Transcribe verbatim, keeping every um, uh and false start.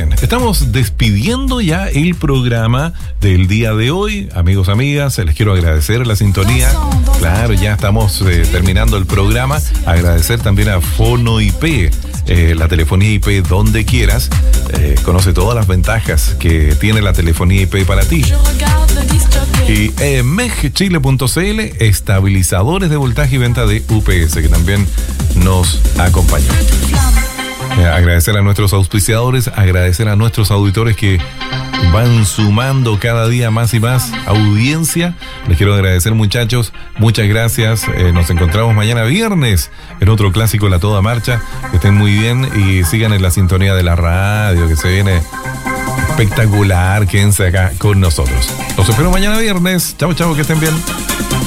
bien, estamos despidiendo ya el programa del día de hoy. Amigos, amigas, les quiero agradecer la sintonía. Claro, ya estamos eh, terminando el programa. Agradecer también a Fono I P, eh, la telefonía I P donde quieras. Eh, conoce todas las ventajas que tiene la telefonía I P para ti. Y eh, megchile punto cl, estabilizadores de voltaje y venta de U P S, que también nos acompañó. Eh, agradecer a nuestros auspiciadores, agradecer a nuestros auditores que van sumando cada día más y más audiencia. Les quiero agradecer, muchachos, muchas gracias. Eh, nos encontramos mañana viernes en otro clásico La Toda Marcha. Que estén muy bien y sigan en la sintonía de la radio, que se viene espectacular. Quédense acá con nosotros. Los espero mañana viernes. Chao, chao, que estén bien.